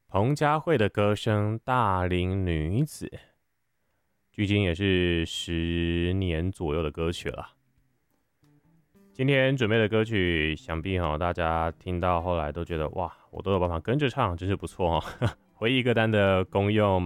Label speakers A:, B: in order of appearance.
A: 彭佳慧的歌声《大龄女子》，距今也是10年左右的歌曲了。今天准备的歌曲，想必大家听到后来都觉得哇，我都有办法跟着唱，真是不错哦。回忆歌单的功用